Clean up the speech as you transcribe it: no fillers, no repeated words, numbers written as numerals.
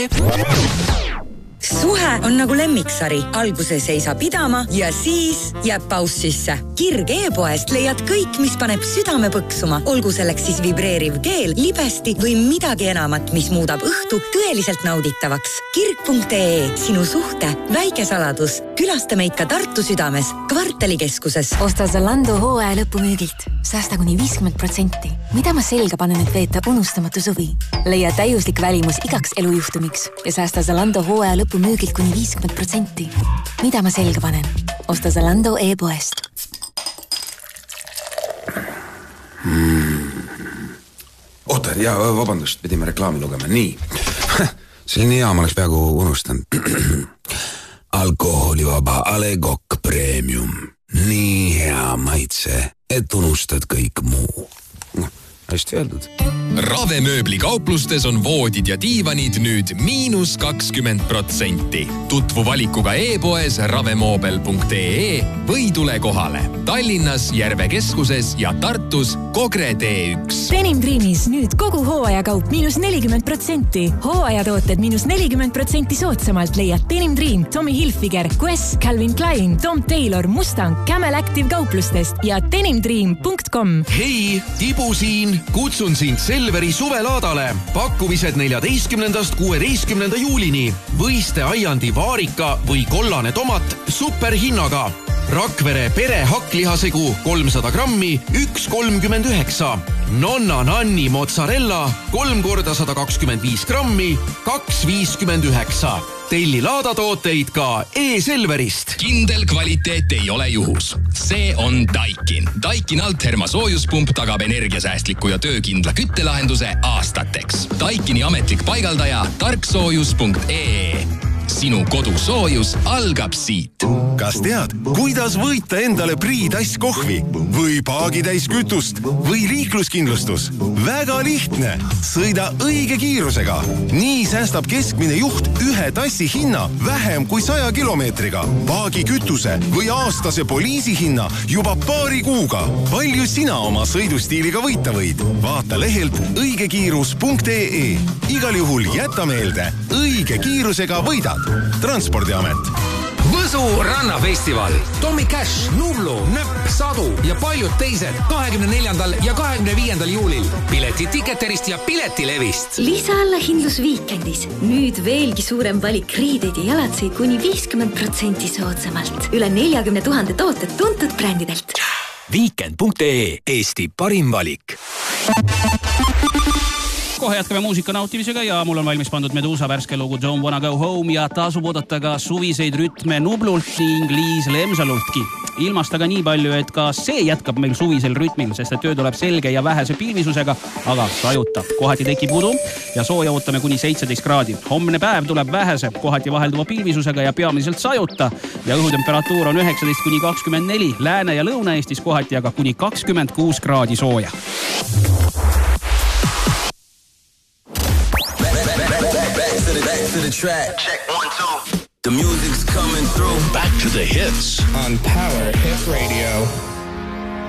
Suhe on nagu lemmiksari. Alguses ei saa pidama ja siis jääb paus sisse. Kirg e-poest leiad kõik, mis paneb südame põksuma. Olgu selleks siis vibreeriv keel, libesti või midagi enamat, mis muudab õhtu tõeliselt nauditavaks. Kirg.ee, sinu suhte väike saladus. Külasta meid ka Tartu südames, kvartalikeskuses. Osta Zalando hooaja lõpumüügilt. Säästa kuni 50%. Mida ma selga panen, et veeta unustamatu suvi? Leia täiuslik välimus igaks elujuhtumiks ja säästa Zalando hooaja lõpumüügilt kuni 50%. Mida ma selga panen? Osta Zalando e-poest. Oota, ja vabandust, pidime reklaami lugema. Nii. See on nii hea, ma oleks peaaegu unustanud. Alkoholivaba Ale Kokk Premium. Nii hea maitse, et unustad kõik muu. Hästi öeldud. Ravemööbli kauplustes on voodid ja diivanid nüüd -20%. Tutvu valikuga e-poes ravemoobel.ee või tule kohale. Tallinnas, Järve keskuses ja Tartus Kogre T1. Denim Dreamis nüüd kogu hooajakaup -40%. Hooajatooted -40% soodsamalt leiad Denim Dream, Tommy Hilfiger, Quest, Calvin Klein, Tom Taylor, Mustang, Camel Active kauplustest ja denimdream.com. Hei, Tibu siin! Kutsun sind Selveri suvelaadale. Pakkumised 14.–16. juulini. Võiste aiandi vaarika või kollane tomat superhinnaga. Rakvere pere hakklihasegu 300 grammi 1,39. Nonna Nanni mozzarella 3x125 grammi 2,59. Telli laadatooteid ka e-Selverist. Kindel kvaliteet ei ole juhus. See on Daikin. Daikin Altherma soojuspump tagab energiasäästliku ja töökindla küttelahenduse aastateks. Daikini ametlik paigaldaja tarksoojus.ee. Sinu kodusoojus algab siit. Kas tead, kuidas võita endale priitass kohvi või paagitäis kütust või liikluskindlustus? Väga lihtne. Sõida õige kiirusega. Nii säästab keskmine juht ühe tassi hinna vähem kui 100 kilomeetriga. Paagi kütuse või aastase poliisi hinna juba paari kuuga. Palju sina oma sõidustiiliga võita võid? Vaata lehelt õigekiirus.ee. Igal juhul jäta meelde, õige kiirusega võidad. Transpordiamet. Võsu rannafestival. Tommy Cash, Nublu, Nöpp, Sadu ja paljud teised 24. ja 25. juulil. Pileti Ticketerist ja Piletilevist. Lisaallahindlus Viikendis. Nüüd veelgi suurem valik riideid ja jalatseid kuni 50% soodsamalt. Üle 40 000 tooted tuntud brändidelt. Viikend.ee, Eesti parim valik. Kohe jätkame muusika nautimisega ja mul on valmis pandud Medusa värske lugu Don't Wanna Go Home ja tasub oodata ka suviseid rütme Nublult ning Liis Lemsalultki. Ilmast aga nii palju, et ka see jätkab meil suvisel rütmil, sest et töö tuleb selge ja vähese pilvisusega, aga sajutab. Kohati tekib udu ja sooja ootame kuni 17 kraadi. Homne päev tuleb vähese, kohati vahelduva pilvisusega ja peamiselt sajuta ja õhutemperatuur on 19–24, Lääne- ja Lõuna-Eestis kohati aga kuni 26 kraadi sooja. Back to the track. Check 1, 2. The music's coming through. Back to the hits on Power Hit Radio.